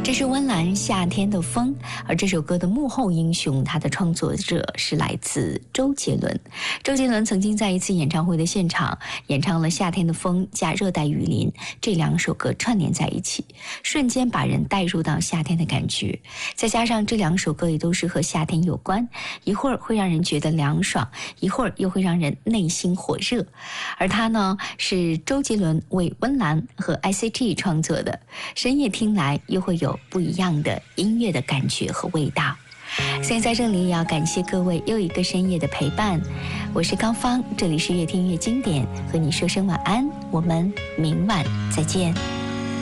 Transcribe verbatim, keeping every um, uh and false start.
这是温岚夏天的风，而这首歌的幕后英雄，他的创作者是来自周杰伦。周杰伦曾经在一次演唱会的现场演唱了《夏天的风》加《热带雨林》这两首歌串联在一起，瞬间把人带入到夏天的感觉。再加上这两首歌也都是和夏天有关，一会儿会让人觉得凉爽，一会儿又会让人内心火热。而他呢，是周杰伦为温岚和 I C T 创作的，深夜听来又会有不一样的音乐的感觉和味道。所以在这里也要感谢各位又一个深夜的陪伴，我是高芳，这里是越听越经典，和你说声晚安，我们明晚再见。